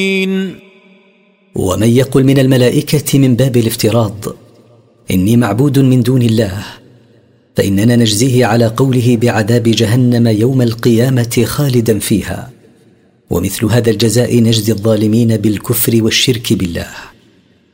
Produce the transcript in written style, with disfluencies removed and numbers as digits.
ومن يقل من الملائكة من باب الافتراض إني معبود من دون الله فإننا نجزيه على قوله بعذاب جهنم يوم القيامة خالدا فيها، ومثل هذا الجزاء نجزي الظالمين بالكفر والشرك بالله.